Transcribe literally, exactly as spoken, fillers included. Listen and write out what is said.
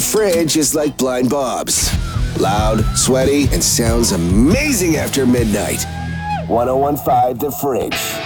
Fridge is like Blind Bob's. Loud, sweaty, and sounds amazing after midnight. one oh one point five The Fridge.